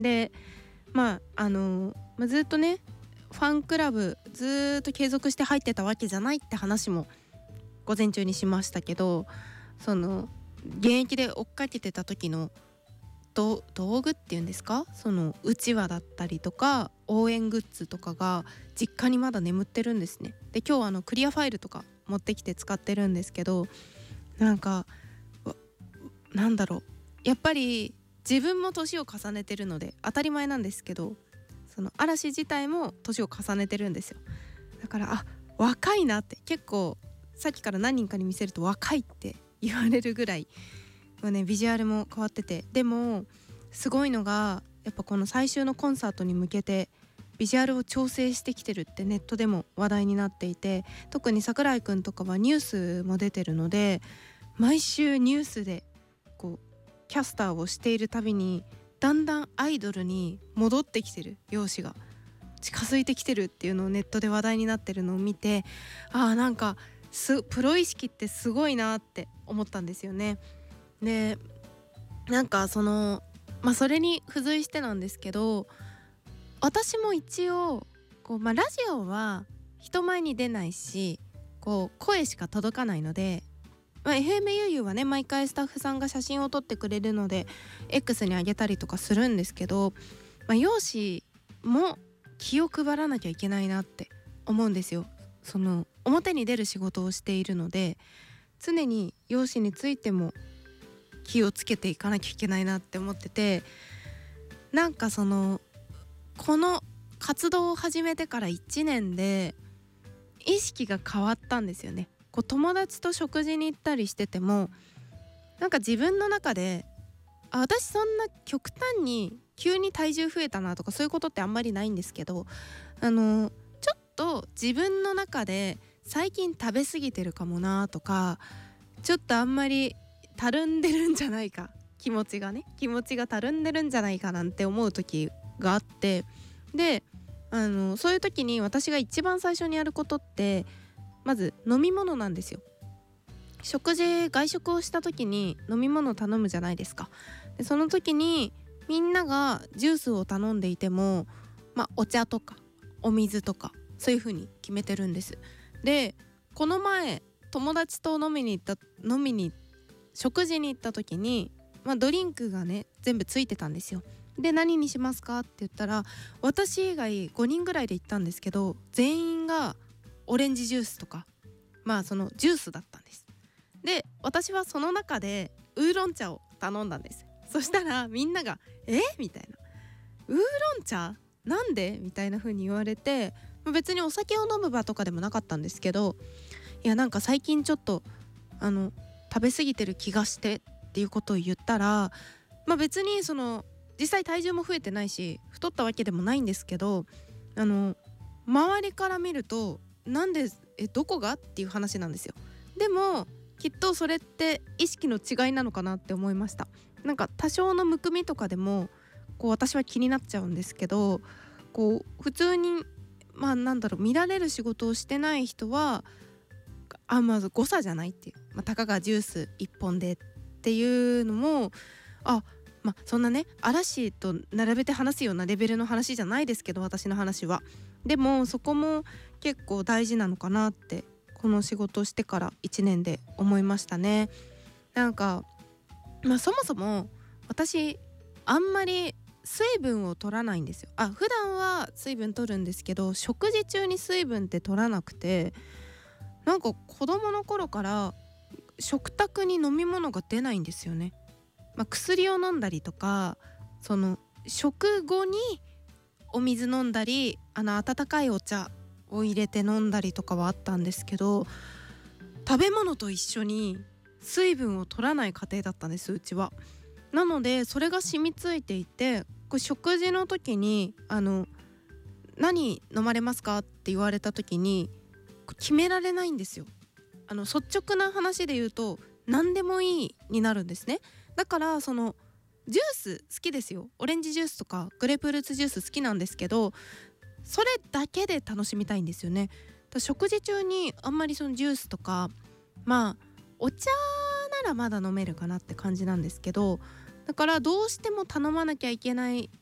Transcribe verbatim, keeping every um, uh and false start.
でまああの、まあ、ずっとねファンクラブずっと継続して入ってたわけじゃないって話も午前中にしましたけど、その現役で追っかけてた時の道具っていうんですか、そのうちわだったりとか応援グッズとかが実家にまだ眠ってるんですね。で今日あのクリアファイルとか持ってきて使ってるんですけど、なんかなんだろう、やっぱり自分も年を重ねてるので当たり前なんですけど、その嵐自体も年を重ねてるんですよ。だからあ若いなって、結構さっきから何人かに見せると若いって言われるぐらいね、ビジュアルも変わってて、でもすごいのがやっぱこの最終のコンサートに向けてビジュアルを調整してきてるってネットでも話題になっていて、特に桜井くんとかはニュースも出てるので、毎週ニュースでこうキャスターをしているたびにだんだんアイドルに戻ってきてる、容姿が近づいてきてるっていうのをネットで話題になってるのを見て、あーなんかすプロ意識ってすごいなって思ったんですよね。でなんかそのまあそれに付随してなんですけど、私も一応こう、まあ、ラジオは人前に出ないしこう声しか届かないので、まあ、エフエム ゆうゆうはね毎回スタッフさんが写真を撮ってくれるので X に上げたりとかするんですけど、まあ、容姿も気を配らなきゃいけないなって思うんですよ。その表に出る仕事をしているので常に容姿についても気をつけていかなきゃいけないなって思ってて、なんかそのこの活動を始めてからいちねんで意識が変わったんですよね。こう友達と食事に行ったりしててもなんか自分の中であ私そんな極端に急に体重増えたなとかそういうことってあんまりないんですけど、あのちょっと自分の中で最近食べ過ぎてるかもなとか、ちょっとあんまりたるんでるんじゃないか、気持ちがね気持ちがたるんでるんじゃないかなんて思う時があって、であのそういう時に私が一番最初にやることってまず飲み物なんですよ。食事外食をした時に飲み物を頼むじゃないですか。でその時にみんながジュースを頼んでいても、まあ、お茶とかお水とかそういう風に決めてるんです。でこの前友達と飲みに行った飲みに食事に行った時に、まあ、ドリンクがね全部ついてたんですよ。で何にしますかって言ったら私以外ごにんぐらいで行ったんですけど全員がオレンジジュースとかまあそのジュースだったんです。で私はその中でウーロン茶を頼んだんです。そしたらみんながえみたいな、ウーロン茶なんでみたいな風に言われて、別にお酒を飲む場とかでもなかったんですけど、いやなんか最近ちょっとあの食べ過ぎてる気がしてっていうことを言ったら、まあ別にその実際体重も増えてないし太ったわけでもないんですけど、あの周りから見るとなんでえどこがっていう話なんですよ。でもきっとそれって意識の違いなのかなって思いました。なんか多少のむくみとかでもこう私は気になっちゃうんですけど、こう普通にまあなんだろう見られる仕事をしてない人はあまず誤差じゃないっていう、まあ、たかがジュースいっぽんでっていうのもあまあそんなね嵐と並べて話すようなレベルの話じゃないですけど、私の話はでもそこも結構大事なのかなってこの仕事をしてからいちねんで思いましたね。なんかまあそもそも私あんまり水分を取らないんですよ。あ普段は水分取るんですけど食事中に水分って取らなくて、なんか子供の頃から食卓に飲み物が出ないんですよね。まあ、薬を飲んだりとかその食後にお水飲んだりあの温かいお茶を入れて飲んだりとかはあったんですけど、食べ物と一緒に水分を取らない家庭だったんですうちは。なのでそれが染みついていて、これ食事の時にあの何飲まれますかって言われた時に決められないんですよ。あの率直な話で言うと何でもいいになるんですね。だからそのジュース好きですよ。オレンジジュースとかグレープフルーツジュース好きなんですけど、それだけで楽しみたいんですよね。だ食事中にあんまりそのジュースとかまあお茶ならまだ飲めるかなって感じなんですけど、だからどうしても頼まなきゃいけない